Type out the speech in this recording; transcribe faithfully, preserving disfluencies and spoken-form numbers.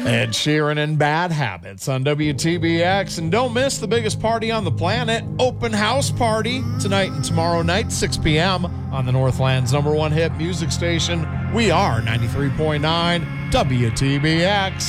Ed Sheeran and Bad Habits on W T B X. And don't miss the biggest party on the planet, Open House Party, tonight and tomorrow night, six p.m. on the Northland's number one hit music station. We are ninety-three point nine W T B X.